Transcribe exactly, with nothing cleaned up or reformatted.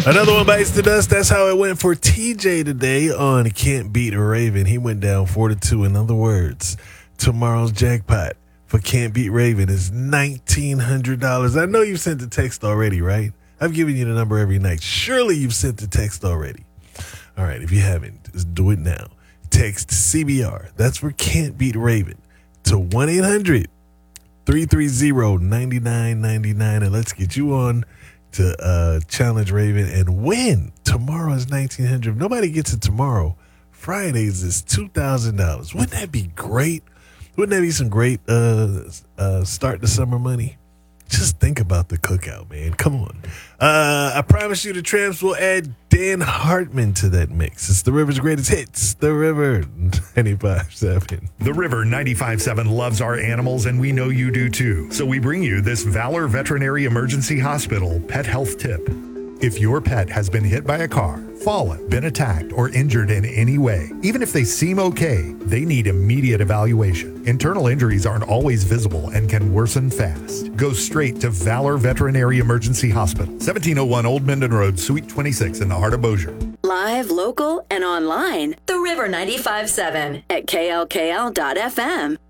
Another one bites the dust. That's how it went for T J today on Can't Beat Raven. He went down four to two. In other words, tomorrow's jackpot for Can't Beat Raven is nineteen hundred dollars. I know you've sent the text already, right? I've given you the number every night. Surely you've sent the text already. All right, if you haven't, just do it now. Text C B R. That's for Can't Beat Raven to one eight hundred three three zero nine nine nine nine. And let's get you on to uh, challenge Raven and win. Tomorrow is nineteen hundred dollars. If nobody gets it tomorrow, Fridays is two thousand dollars. Wouldn't that be great? Wouldn't that be some great uh, uh, start the summer money? Just think about the cookout, man. Come on. Uh, I promise you the Tramps will add Dan Hartman to that mix. It's the River's greatest hits. The River ninety-five seven. The River ninety-five seven loves our animals, and we know you do too. So we bring you this Valor Veterinary Emergency Hospital pet health tip. If your pet has been hit by a car, fallen, been attacked, or injured in any way, even if they seem okay, they need immediate evaluation. Internal injuries aren't always visible and can worsen fast. Go straight to Valor Veterinary Emergency Hospital, seventeen oh one Old Mendon Road, Suite twenty-six in the heart of Bossier. Live, local, and online, The River ninety-five seven at K L K L dot F M.